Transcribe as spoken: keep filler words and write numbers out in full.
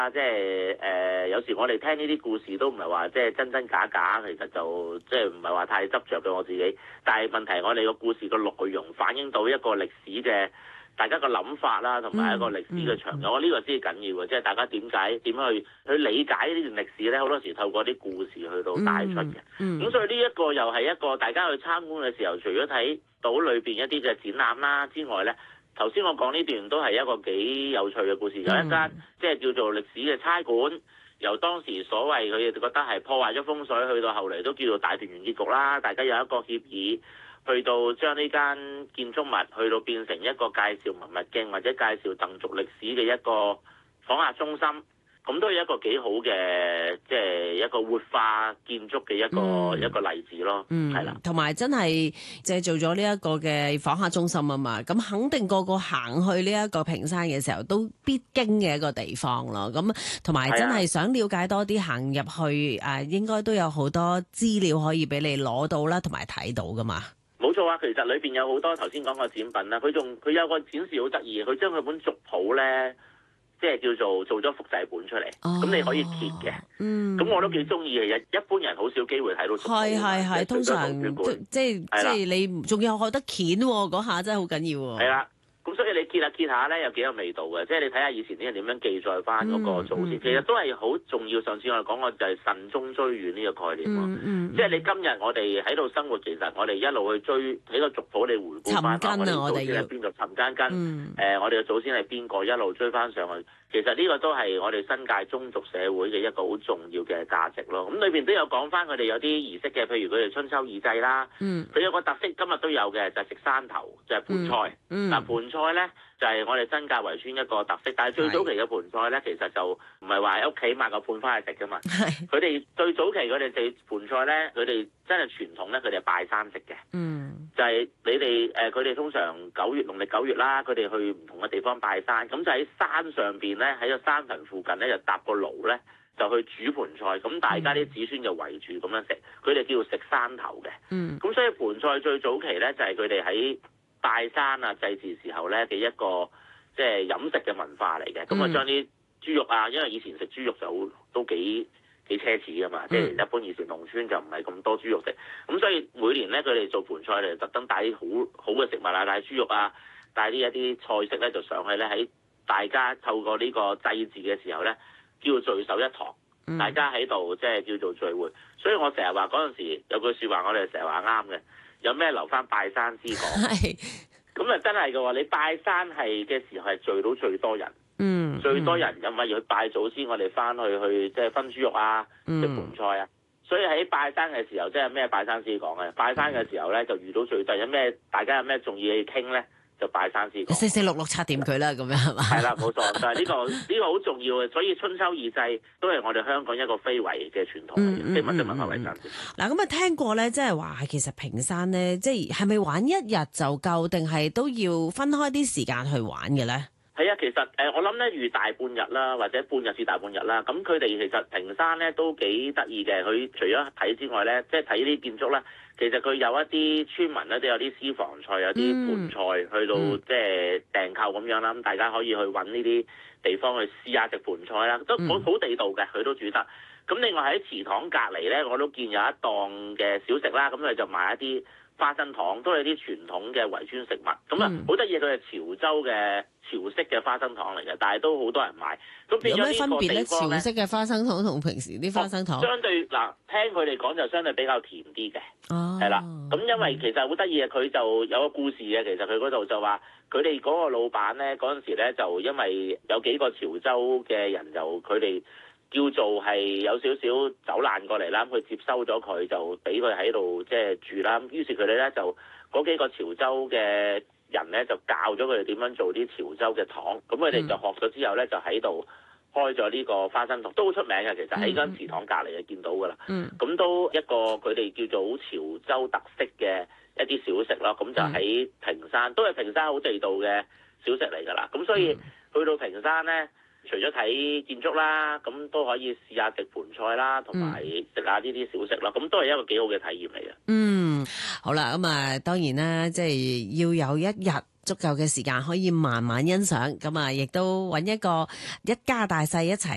啊，即係誒、呃，有時我哋聽呢啲故事都唔係話即係真真假假，其實就即係唔係話太執着嘅我自己。但係問題，我哋個故事個內容反映到一個歷史嘅大家個諗法啦，同埋一個歷史嘅長久。我呢、嗯嗯、個先係緊要嘅，即係大家點解點樣去去理解呢段歷史咧？好多時透過啲故事去到帶出嘅。咁、嗯嗯、所以呢一個又係一個大家去參觀嘅時候，除咗睇到裏邊一啲嘅展覽啦之外咧。頭先我講呢段都係一個幾有趣嘅故事，有一間即係叫做歷史嘅差館，由當時所謂佢哋覺得係破壞咗風水，去到後嚟都叫做大團圓結局啦。大家有一個協議，去到將呢間建築物去到變成一個介紹文物徑或者介紹鄧族歷史嘅一個訪客中心。咁都係一個幾好嘅，即係一個活化建築嘅一個、嗯、一個例子咯。嗯，係啦， 同埋真係即係做咗呢一個嘅訪客中心啊嘛。咁肯定個個行去呢一個屏山嘅時候都必經嘅一個地方咯。咁同埋真係想了解多啲，行入去誒，應該都有好多資料可以俾你攞到啦，同埋睇到噶嘛。 冇錯啊，其實裏邊有好多頭先講個展品啦。佢仲佢有個展示好得意，佢將佢本族譜咧。即係叫做做咗複製本出嚟，咁、哦、你可以揭嘅。嗯，咁我都幾中意嘅。一般人好少機會睇到族譜。係係係，通常即係即係你仲有學得鉗喎，嗰下真係好緊要喎。係啦。咁所以你揭下揭下咧，有幾有味道嘅，即係你睇下以前啲人點樣記載翻嗰個祖先，嗯嗯、其實都係好重要。上次我哋講過就係慎終追遠呢個概念咯。嗯嗯、即係你今日我哋喺度生活，其實我哋一路去追喺個族譜，你回顧翻我哋祖先喺邊度，尋根根。誒、嗯呃，我哋嘅祖先係邊個，一路追翻上去。其實呢個都係我哋新界宗族社會嘅一個好重要嘅價值咯。咁裏邊都有講翻佢哋有啲儀式嘅，譬如佢哋春秋二祭啦。嗯。佢有個特色，今日都有嘅，就係、是、食山頭，就係、是、盤菜。嗯。嗱、嗯，盤菜咧就係、是、我哋新界圍村一個特色，但係最早期嘅盤菜咧，其實就唔係話喺屋企買個盤翻去食噶嘛。係。佢哋最早期佢哋食盤菜咧，佢哋真係傳統咧，佢哋係拜山食嘅。嗯。就係你哋誒，佢哋通常九月農曆九月啦，佢哋去唔同嘅地方拜山，咁就喺山上邊咧，喺個山墳附近咧，就搭個爐咧，就去煮盤菜，咁大家啲子孫就圍住咁樣食，佢哋叫做食山頭嘅。嗯。咁所以盤菜最早期咧，就係佢哋喺拜山啊祭祀時候咧嘅一個即係飲食嘅文化嚟嘅。咁啊將啲豬肉啊，因為以前食豬肉就都幾幾奢侈噶嘛，即係、嗯、一般以前農村就唔係咁多豬肉食，咁所以每年咧佢哋做盤菜嚟特登帶啲好好嘅食物啊，帶豬肉啊，帶啲一啲菜式咧就上去咧，喺大家透過呢個祭祀嘅時候咧，叫做聚首一堂，嗯、大家喺度即係叫做聚會。所以我成日話嗰陣時有句説話，我哋成日話啱嘅，有咩留翻拜山先講。咁啊真係嘅喎，你拜山係嘅時候係聚到最多人。嗯，最多人因為要去拜祖先，我哋翻去去即係分豬肉啊，食盤菜啊，所以喺拜山嘅時候，即係咩拜山師講嘅。拜山嘅時候咧，就遇到最多有咩，大家有咩重要嘢傾咧，就拜山師講。四四六六拆掂佢啦，咁樣係嘛？係啦，冇錯，但係呢個呢個好重要嘅，所以春秋二祭都係我哋香港一個非遺嘅傳統嚟嘅，即係物質文化遺產。 嗱，咁啊聽過咧，即係話其實屏山咧，即係係咪玩一日就夠，定係都要分開啲時間去玩嘅咧？ 係啊，其實誒、呃，我諗咧預大半日啦，或者半日至大半日啦。咁佢哋其實屏山咧都幾得意嘅。佢除咗睇之外咧，即係睇啲建築咧，其實佢有一啲村民咧都有啲私房菜，有啲盤菜，嗯、去到即係訂購咁樣啦。咁大家可以去揾呢啲地方去試下食盤菜啦，都好好地道嘅，佢都煮得。咁另外喺祠堂隔離咧，我都見有一檔嘅小食啦，咁佢就賣一啲花生糖，都係啲傳統嘅圍村食物。咁啊，好得意，佢係潮州嘅潮式嘅花生糖嚟嘅，但係都好多人買。咁變咗呢個地方咧，有咩分別咧？潮式嘅花生糖同平時啲花生糖，哦、相對嗱，聽佢哋講就相對比較甜啲嘅。哦，係啦。咁因為其實好得意嘅，佢就有個故事嘅。其實佢嗰度就話，佢哋嗰個老闆咧嗰陣時咧，就因為有幾個潮州嘅人就佢哋。叫做係有少少走難過嚟啦，佢接收咗佢就俾佢喺度即係住啦。於是佢哋咧就嗰幾個潮州嘅人咧就教咗佢哋點樣做啲潮州嘅糖。咁佢哋就學咗之後咧就喺度開咗呢個花生糖，都好出名嘅。其實喺間祠堂隔離就見到㗎啦。咁都一個佢哋叫做好潮州特色嘅一啲小食咯。咁就喺屏山，都係屏山好地道嘅小食嚟㗎啦。咁所以去到屏山咧，除咗睇建築啦，咁都可以試下食盤菜啦，同埋食下呢啲小食啦，咁都係一個幾好嘅體驗嚟嘅。嗯， 好啦，咁啊當然啦，即係要有一日足夠嘅時間可以慢慢欣賞，咁啊亦都揾一個一家大細一齊